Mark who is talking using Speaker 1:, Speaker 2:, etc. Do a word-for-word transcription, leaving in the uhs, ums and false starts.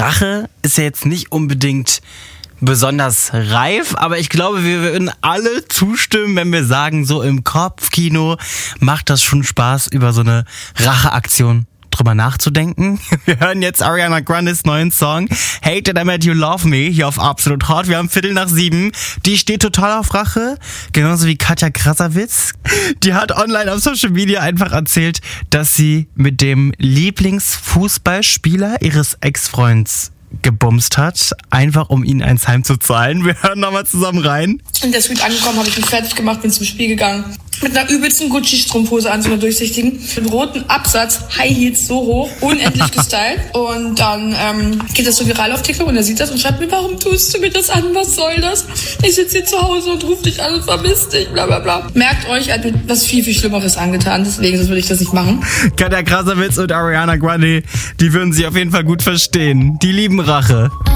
Speaker 1: Rache ist ja jetzt nicht unbedingt besonders reif, aber ich glaube, wir würden alle zustimmen, wenn wir sagen, so im Kopfkino macht das schon Spaß, über so eine Racheaktion drüber nachzudenken. Wir hören jetzt Ariana Grandes neuen Song Hate That I Made You Love Me hier auf Absolut Hot. Wir haben Viertel nach sieben. Die steht total auf Rache, genauso wie Katja Krasavice. Die hat online auf Social Media einfach erzählt, dass sie mit dem Lieblingsfußballspieler ihres Ex-Freunds gebumst hat, einfach um ihn eins heimzuzahlen. Wir hören nochmal zusammen rein.
Speaker 2: In der Suite angekommen, habe ich mich fertig gemacht, bin zum Spiel gegangen. Mit einer übelsten Gucci-Strumpfhose an, so einer durchsichtigen, mit roten Absatz, High Heels so hoch, unendlich gestylt. Und dann ähm, geht das so viral auf TikTok und er sieht das und schreibt mir, warum tust du mir das an, was soll das? Ich sitze hier zu Hause und rufe dich an und vermisse dich, bla bla bla. Merkt euch, er hat mir was viel, viel Schlimmeres angetan, deswegen sonst würde ich das nicht machen.
Speaker 1: Katja Krasavice und Ariana Grande, die würden sie auf jeden Fall gut verstehen. Die lieben Rache.